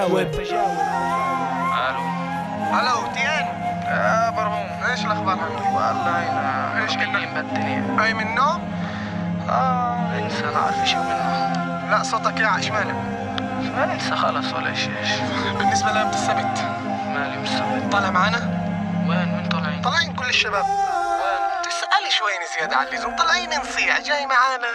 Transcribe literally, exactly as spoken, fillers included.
الو الو تيان. يا برهوم، ايش الاخبار عندك؟ والله هنا ايش كنا مبدلين. اي من النوم؟ اه انسى، انا عارف شو منه. لا صوتك يعش مالك. ما انسى خلص ولا شيء. بالنسبه ليوم السبت مالي مسبت. طالع معنا؟ وين وين طالعين؟ طالعين كل الشباب. وين؟ تسألي شوي زيادة على اللزوم. طالعين نصيع جاي معانا.